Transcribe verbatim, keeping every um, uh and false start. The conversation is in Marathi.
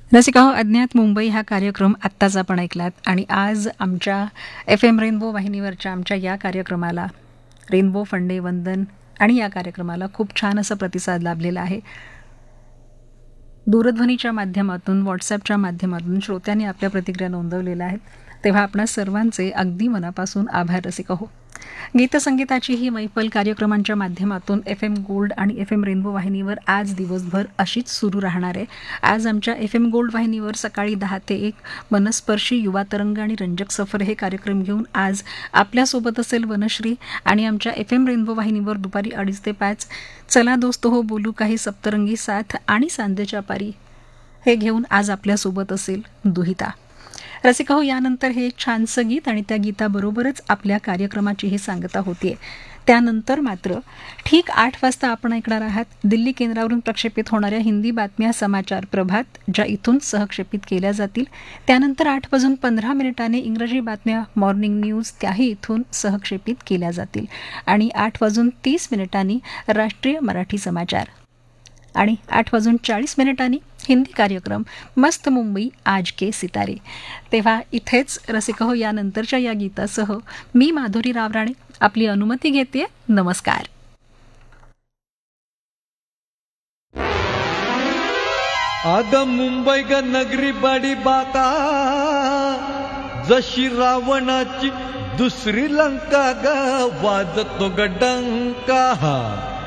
रसिकाहो, अज्ञात मुंबई हा कार्यक्रम आत्ताच आपण ऐकलात आणि आज आमच्या एफ एम रेनबो वाहिनीवरच्या आमच्या या कार्यक्रमाला रेनबो फंडे वंदन आणि या कार्यक्रमाला खूप छान असा प्रतिसाद लाभलेला आहे. दूरध्वनीच्या माध्यमातून, व्हॉट्सॲपच्या माध्यमातून श्रोत्यांनी आपल्या प्रतिक्रिया नोंदवलेल्या आहेत. तेव्हा आपणा सर्वांचे अगदी मनापासून आभार रसिकाहो. गीतसंगीताची ही मैफल कार्यक्रमांच्या माध्यमातून एफ एम गोल्ड आणि एफ एम रेनबो वाहिनीवर आज दिवसभर अशीच सुरू राहणार आहे. आज आमच्या एफ एम गोल्ड वाहिनीवर सकाळी दहा ते एक मनस्पर्शी, युवा तरंग आणि रंजक सफर हे कार्यक्रम घेऊन आज आपल्यासोबत असेल वनश्री. आणि आमच्या एफ एम रेनबो वाहिनीवर दुपारी अडीच ते पाच चला दोस्त हो बोलू काही, सप्तरंगी साथ आणि सांजेच्या पारी हे घेऊन आज आपल्यासोबत असेल दुहिता. रसिकाहो, यानंतर हे एक छानसं गीत आणि त्या गीताबरोबरच आपल्या कार्यक्रमाची ही सांगता होतीये. त्यानंतर मात्र ठीक आठ वाजता आपण ऐकणार आहात दिल्ली केंद्रावरून प्रक्षेपित होणाऱ्या हिंदी बातम्या समाचार प्रभात, ज्या इथून सहक्षेपित केल्या जातील. त्यानंतर आठ वाजून पंधरा मिनिटांनी इंग्रजी बातम्या मॉर्निंग न्यूज, त्याही इथून सहक्षेपित केल्या जातील. आणि आठ वाजून तीस मिनिटांनी राष्ट्रीय मराठी समाचार आणि आठ वाजून चाळीस मिनिटांनी हिंदी कार्यक्रम मस्त मुंबई आज के सितारे. तेव्हा इथेच रसिकहो, यानंतरच्या या गीतासह मी माधुरी रावराणे आपली अनुमती घेते. नमस्कार. आग मुंबई ग नगरी बडी बाता, जशी रावणाची दुसरी लंका ग, वाजतो ग डंका.